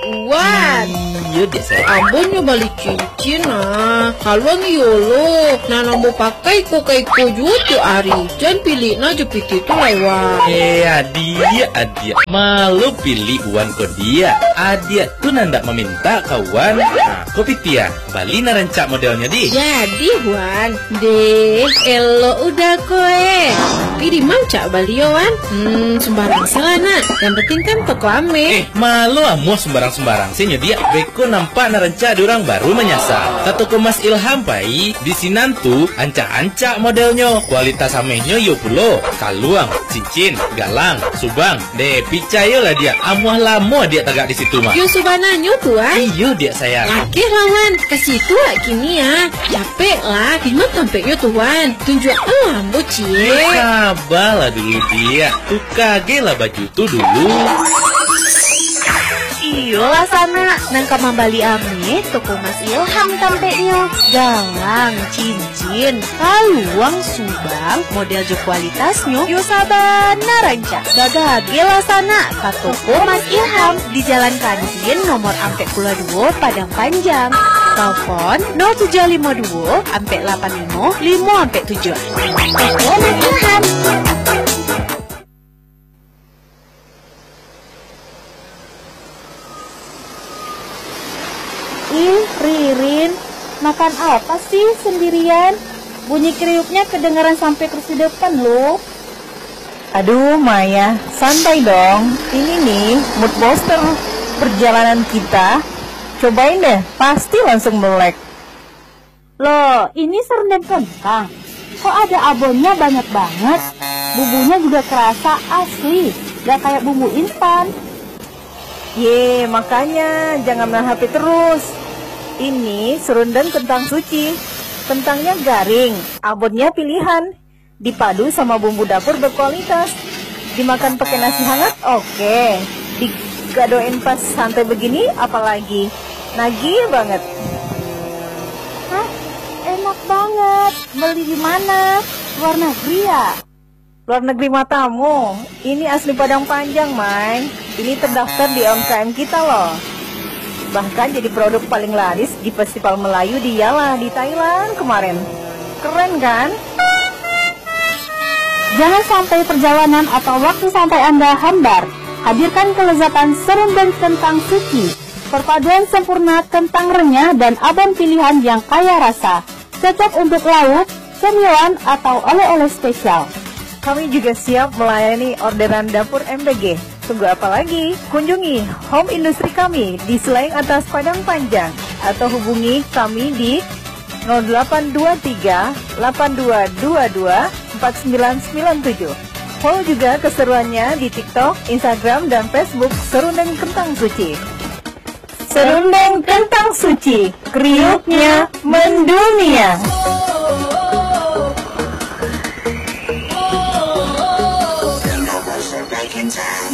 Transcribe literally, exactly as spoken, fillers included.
Wan. Iya dia saya. Abonnya balik cincin nah. Haluan yolo. Nah nambo pakai ko kai ko jutu ari. Jangan pilih na jepit itu lewat. Eh adia adia. Malu pilih uan ko dia. Adia tuh nandak meminta kawan. Nah kopi tia. Bali na rencak modelnya di. Jadi Wan. Deh elo udah koe. Tapi di manca Bali Wan. Hmm sembarang selana. Yang penting kan toko ame. Eh malu amuh sembarang-sembarang sih dia. Beko nampak narenca durang baru menyasar. Tato ke Mas Ilham pai di sinantu ancak-ancak modelnya. Kualitas amehnya yo pulo. Kaluang, cincin, galang, subang. Deh picayo lah dia. Amuah lama dia tagak di situ mah. Yo subananyo Tuan. Iyo dia sayang. Oke lawan kasih itu lah kini ya. Capek lah. Gimana tampaknya Tuan. Tunjuk alam bu cie. Sabar lah dulu dia. Tuh kage lah baju tuh dulu. Iyo lah sana, nangka mambali ame, toko Mas Ilham tampeknya. Galang, cincin, kaluang, subang, model jo kualitasnya. Yo sabana ranca, bagage lah sana, ka toko Mas Ilham di Jalan Kantin nomor ampe pula dua Padang Panjang. Telepon nol tujuh lima dua ampe delapan lima lima ampe tujuh. Toko Mas Ilham. Ih, Ririn, makan apa sih sendirian? Bunyi kriuknya kedengaran sampai kursi depan loh. Aduh Maya, santai dong. Ini nih mood booster perjalanan kita. Cobain deh, pasti langsung melek. Loh, ini serundeng kentang. Kok ada abonnya banyak banget? Bumbunya juga kerasa asli, gak kayak bumbu instan. Ye, makanya jangan main H P terus. Ini serundeng kentang suci. Kentangnya garing, abonnya pilihan. Dipadu sama bumbu dapur berkualitas. Dimakan pakai nasi hangat, oke. Digadoin pas santai begini, apalagi. Nagih banget. Hah? Enak banget. Beli di mana? Luar negeri ya? Luar negeri matamu. Ini asli Padang Panjang, Mai. Ini terdaftar di U M K M kita loh. Bahkan jadi produk paling laris di Festival Melayu di Yala di Thailand kemarin. Keren kan? Jangan sampai perjalanan atau waktu santai Anda hambar. Hadirkan kelezatan serundeng kentang suci. Perpaduan sempurna kentang renyah dan abon pilihan yang kaya rasa. Cocok untuk lauk, cemilan, atau oleh-oleh spesial. Kami juga siap melayani orderan dapur M B G. Tunggu apa lagi? Kunjungi home industri kami di Selaing Atas Padang Panjang atau hubungi kami di nol delapan dua tiga delapan dua dua dua empat sembilan sembilan tujuh. Follow juga keseruannya di TikTok, Instagram, dan Facebook Serundeng Kentang Suci. Serundeng kentang suci, kriuknya mendunia.